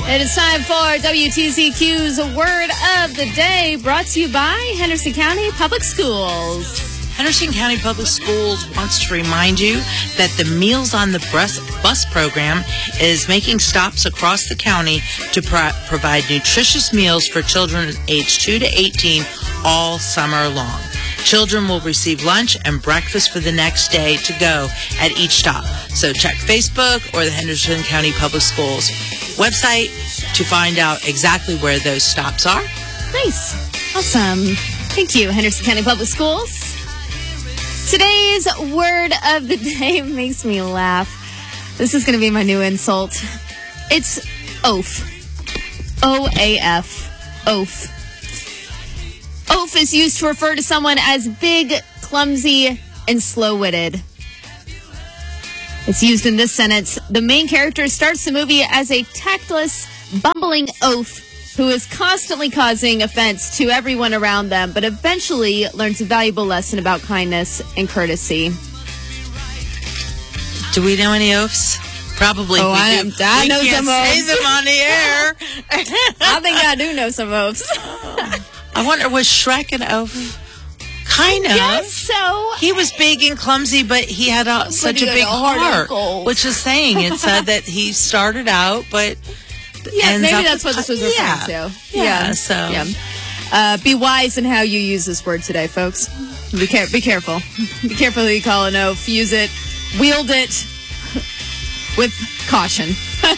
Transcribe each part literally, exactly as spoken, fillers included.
It is time for W T Z Q's Word of the Day, brought to you by Henderson County Public Schools. Henderson County Public Schools wants to remind you that the Meals on the Bus, bus program is making stops across the county to pro- provide nutritious meals for children aged two to eighteen all summer long. Children will receive lunch and breakfast for the next day to go at each stop. So check Facebook or the Henderson County Public Schools website to find out exactly where those stops are. Nice. Awesome. Thank you, Henderson County Public Schools. Today's word of the day makes me laugh. This is going to be my new insult. It's oaf. O A F. Oaf. Oaf is used to refer to someone as big, clumsy, and slow-witted. It's used in this sentence. The main character starts the movie as a tactless, bumbling oaf who is constantly causing offense to everyone around them, but eventually learns a valuable lesson about kindness and courtesy. Do we know any oafs? Probably. Oh, we I, do. I we know can't some oafs. say them on the air. I think I do know some oafs. I wonder, was Shrek an oaf? Kind of. Yes, so. He was big and clumsy, but he had a, such he a had big a heart of heart, gold. which is saying it said that he started out, but Yeah, ends maybe up that's what with- this was referring yeah. to. Yeah, so. Yeah. Uh, be wise in how you use this word today, folks. Be, care- be careful. Be careful who you call an oaf. Use it. Wield it with caution.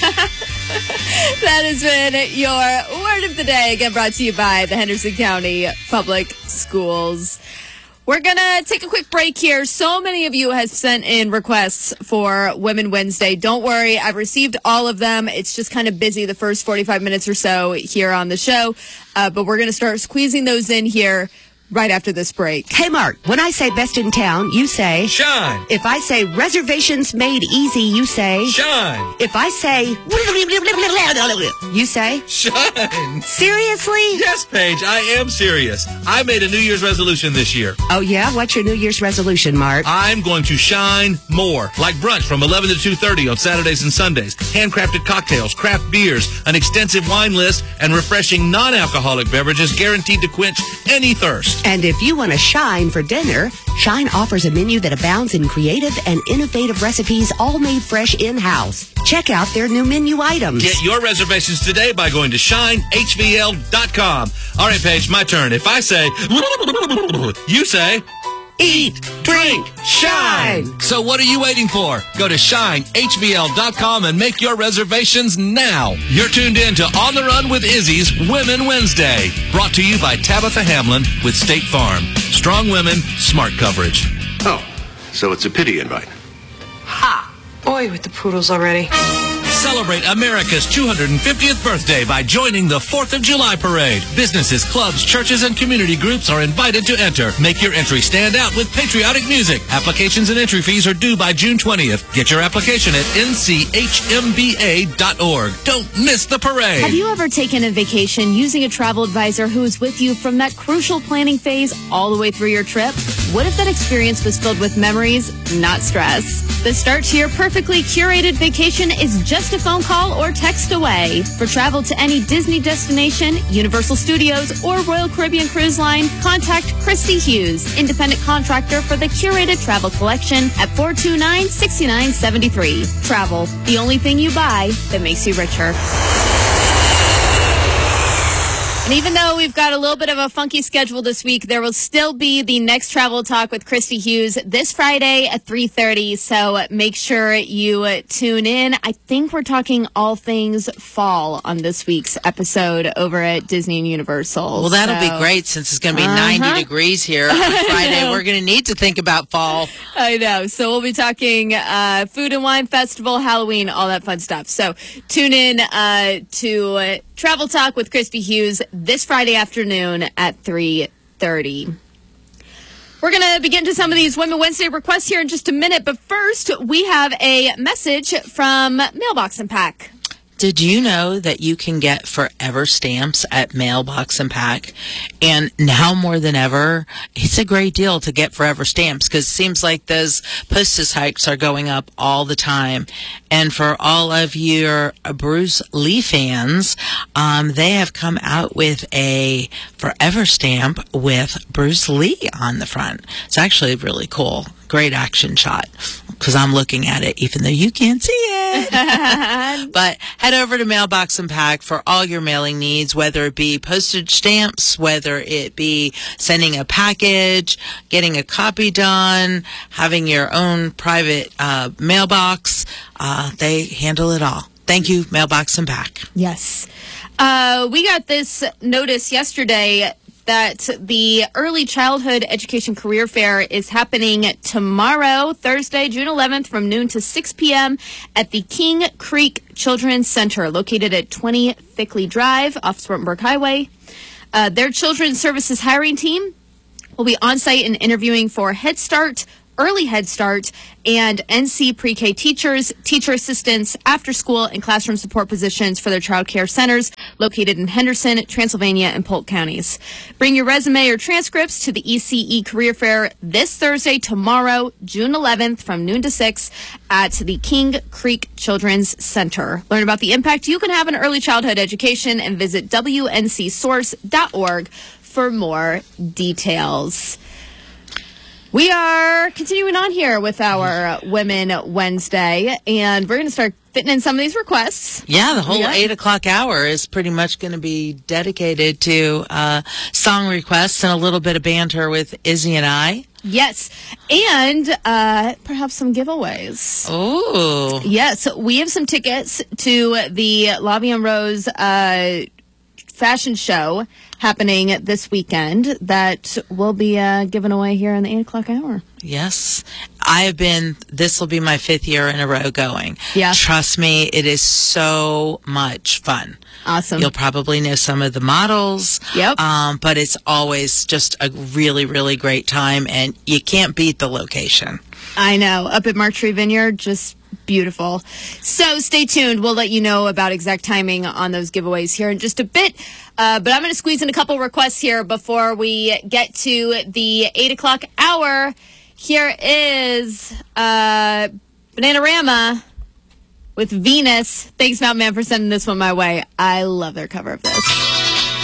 That has been your Word of the Day, again brought to you by the Henderson County Public Schools. We're going to take a quick break here. So many of you have sent in requests for Women Wednesday. Don't worry, I've received all of them. It's just kind of busy the first forty-five minutes or so here on the show. Uh, but we're going to start squeezing those in here right after this break. Hey, Mark, when I say best in town, you say... Shine. If I say reservations made easy, you say... Shine. If I say... You say... Shine. Seriously? Yes, Paige, I am serious. I made a New Year's resolution this year. Oh, yeah? What's your New Year's resolution, Mark? I'm going to shine more. Like brunch from eleven to two thirty on Saturdays and Sundays. Handcrafted cocktails, craft beers, an extensive wine list, and refreshing non-alcoholic beverages guaranteed to quench any thirst. And if you want to shine for dinner, Shine offers a menu that abounds in creative and innovative recipes, all made fresh in-house. Check out their new menu items. Get your reservations today by going to shine h v l dot com. All right, Paige, my turn. If I say, you say... Eat, drink, shine. So what are you waiting for? Go to shine h v l dot com and make your reservations now. You're tuned in to On the Run with Izzy's Women Wednesday. Brought to you by Tabitha Hamlin with State Farm. Strong women, smart coverage. Oh, so it's a pity invite. Ha! Boy, with the poodles already. Celebrate America's two hundred fiftieth birthday by joining the fourth of July parade. Businesses, clubs, churches, and community groups are invited to enter. Make your entry stand out with patriotic music. Applications and entry fees are due by June twentieth. Get your application at n c h m b a dot org. Don't miss the parade. Have you ever taken a vacation using a travel advisor who is with you from that crucial planning phase all the way through your trip? What if that experience was filled with memories, not stress? The start to your perfectly curated vacation is just a phone call or text away. For travel to any Disney destination, Universal Studios, or Royal Caribbean Cruise Line, contact Christy Hughes, independent contractor for the curated travel collection at four two nine, six nine seven three. Travel, the only thing you buy that makes you richer. And even though we've got a little bit of a funky schedule this week, there will still be the next Travel Talk with Christy Hughes this Friday at three thirty. So make sure you tune in. I think we're talking all things fall on this week's episode over at Disney and Universal. Well, that'll so, be great since it's going to be uh-huh. ninety degrees here on Friday. We're going to need to think about fall. I know. So we'll be talking uh, Food and Wine Festival, Halloween, all that fun stuff. So tune in uh, to uh, Travel Talk with Christy Hughes this Friday afternoon at three thirty. We're going to begin to some of these Women Wednesday requests here in just a minute. But first, we have a message from Mailbox and Pack. Did you know that you can get forever stamps at Mailbox and Pack? And now more than ever, it's a great deal to get forever stamps because it seems like those postage hikes are going up all the time. And for all of your Bruce Lee fans, um, they have come out with a forever stamp with Bruce Lee on the front. It's actually really cool. Great action shot, because I'm looking at it even though you can't see it. But head over to Mailbox and Pack for all your mailing needs, whether it be postage stamps, whether it be sending a package, getting a copy done, having your own private uh, mailbox. Uh, they handle it all. Thank you, Mailbox and Pack. Yes. Uh, we got this notice yesterday that the Early Childhood Education Career Fair is happening tomorrow, Thursday, June eleventh, from noon to six p.m. at the King Creek Children's Center, located at twenty Fickley Drive off Spartanburg Highway. Uh, their children's services hiring team will be on site and interviewing for Head Start, Early Head Start, and N C pre-K teachers, teacher assistants, after-school and classroom support positions for their child care centers located in Henderson, Transylvania, and Polk counties. Bring your resume or transcripts to the E C E Career Fair this Thursday, tomorrow, June eleventh, from noon to six at the King Creek Children's Center. Learn about the impact you can have in early childhood education and visit W N C source dot org for more details. We are continuing on here with our Women Wednesday, and we're going to start fitting in some of these requests. Yeah, the whole Yeah. eight o'clock hour is pretty much going to be dedicated to uh, song requests and a little bit of banter with Izzy and I. Yes, and uh, perhaps some giveaways. Oh. Yes, we have some tickets to the Lobby and Rose uh, fashion show happening this weekend that will be uh, given away here in the eight o'clock hour. Yes. I have been, this will be my fifth year in a row going. Yeah. Trust me, it is so much fun. Awesome. You'll probably know some of the models. Yep. Um, but it's always just a really, really great time, and you can't beat the location. I know. Up at Mark Tree Vineyard, just beautiful. So stay tuned. We'll let you know about exact timing on those giveaways here in just a bit. Uh, but I'm going to squeeze in a couple requests here before we get to the eight o'clock hour. Here is uh, Bananarama with Venus. Thanks, Mountain Man, for sending this one my way. I love their cover of this.